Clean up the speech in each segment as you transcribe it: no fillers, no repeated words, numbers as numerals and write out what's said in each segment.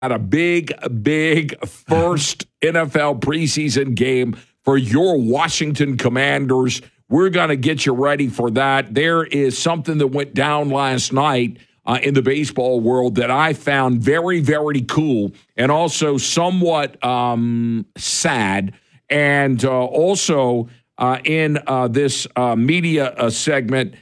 a big first NFL preseason game for your Washington Commanders. We're going to get you ready for that. There is something that went down last night in the baseball world that I found very, very cool and also somewhat sad. And also in this media segment,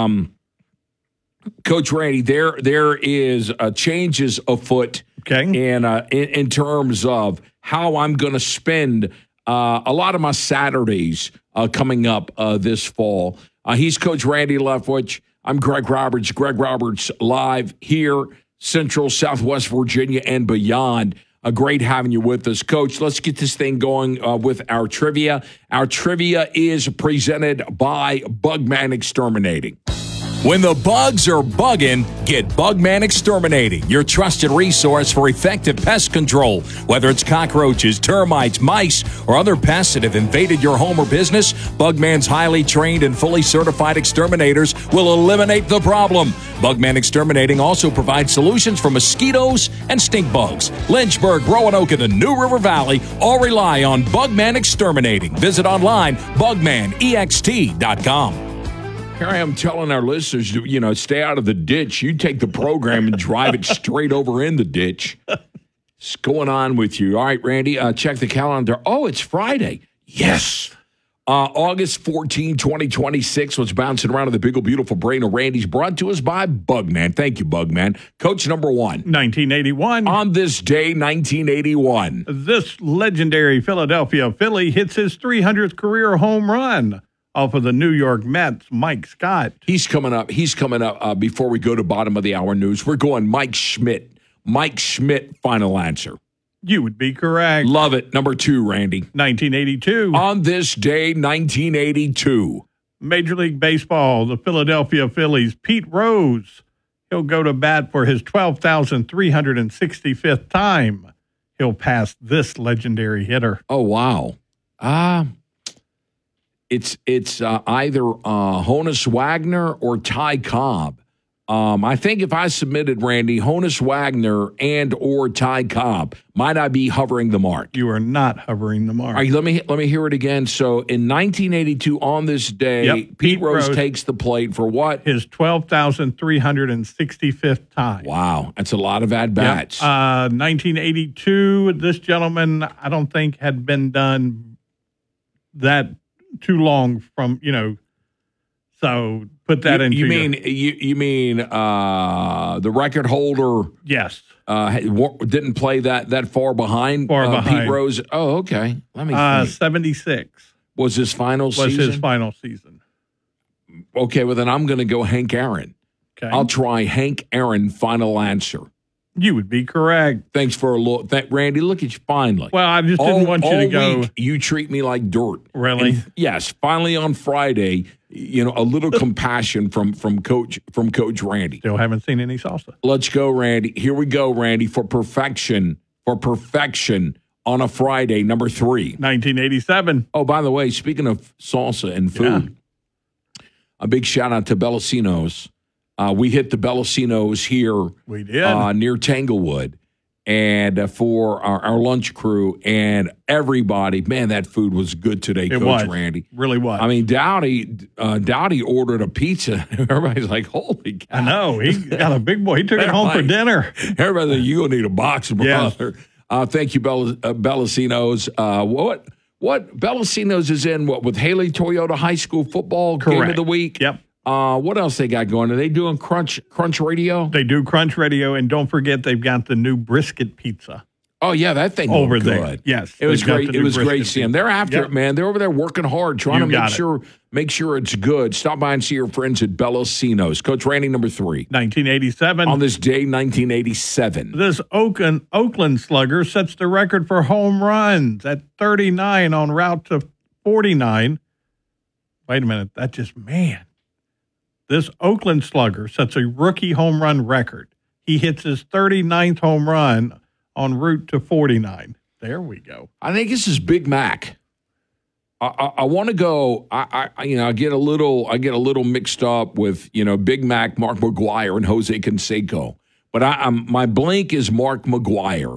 Coach Randy, there is changes afoot in terms of how I'm going to spend a lot of my Saturdays coming up this fall. He's Coach Randy Leftwich. I'm Greg Roberts. Greg Roberts live here, Central, Southwest Virginia, and beyond. Great having you with us. Coach, let's get this thing going with our trivia. Our trivia is presented by Bugman Exterminating. When the bugs are bugging, get Bugman Exterminating, your trusted resource for effective pest control. Whether it's cockroaches, termites, mice, or other pests that have invaded your home or business, Bugman's highly trained and fully certified exterminators will eliminate the problem. Bugman Exterminating also provides solutions for mosquitoes and stink bugs. Lynchburg, Roanoke, and the New River Valley all rely on Bugman Exterminating. Visit online, bugmanext.com. Here I am telling our listeners, stay out of the ditch. You take the program and drive it straight over in the ditch. What's going on with you? All right, Randy, check the calendar. Oh, it's Friday. Yes. August 14, 2026. What's bouncing around in the big old beautiful brain of Randy's brought to us by Bugman. Thank you, Bugman. Coach number one. 1981. On this day, 1981. This legendary Philadelphia Philly hits his 300th career home run off of the New York Mets, Mike Scott. He's coming up before we go to bottom of the hour news. We're going Mike Schmidt. Mike Schmidt, final answer. You would be correct. Love it. Number two, Randy. 1982. On this day, 1982. Major League Baseball, the Philadelphia Phillies, Pete Rose. He'll go to bat for his 12,365th time. He'll pass this legendary hitter. Oh, wow. It's either Honus Wagner or Ty Cobb. I think if I submitted, Randy, Honus Wagner and or Ty Cobb, might I be hovering the mark? You are not hovering the mark. All right, let me hear it again. So in 1982, on this day, Pete Rose takes the plate for what? His 12,365th time. Wow, that's a lot of at-bats. 1982, this gentleman, I don't think had been done that too long from, so put that into you mean the record holder? Yes. Didn't play that far behind. Pete Rose. Oh, okay. Let me think. 76 was his final season. Was his final season. Okay, well then I'm going to go Hank Aaron. Okay. I'll try Hank Aaron. Final answer. You would be correct. Thanks for a look. Randy, look at you finally. Well, I just didn't want you to go. Week, you treat me like dirt. Really? And yes. Finally on Friday, a little compassion from Coach Randy. Still haven't seen any salsa. Let's go, Randy. Here we go, Randy, for perfection on a Friday, number 3. 1987. Oh, by the way, speaking of salsa and food, a big shout out to Bellacino's. We hit the Bellacino's here. We did. Near Tanglewood. And for our lunch crew and everybody, man, that food was good today, Coach Randy. Really was. I mean, Dowdy ordered a pizza. Everybody's like, holy cow. I know. He got a big boy. He took it home for dinner. Everybody's like, you're going to need a box, brother. Yes. Thank you, Bellacino's. What Bellacino's is in, with Haley Toyota High School football game of the week? Yep. What else they got going? Are they doing Crunch Radio? They do Crunch Radio, and don't forget they've got the new brisket pizza. Oh yeah, that thing over looked there. Good. Yes, it was great. It was great seeing them. They're after it, man. They're over there working hard, trying to make sure it's good. Stop by and see your friends at Bellacino's. Coach Randy, number 3, 1987. On this day, 1987, this Oakland Slugger sets the record for home runs at 39 en route to 49. Wait a minute, This Oakland Slugger sets a rookie home run record. He hits his 39th home run en route to 49. There we go. I think this is Big Mac. I want to go. I get a little mixed up with Big Mac, Mark McGuire, and Jose Canseco. But my blank is Mark McGuire.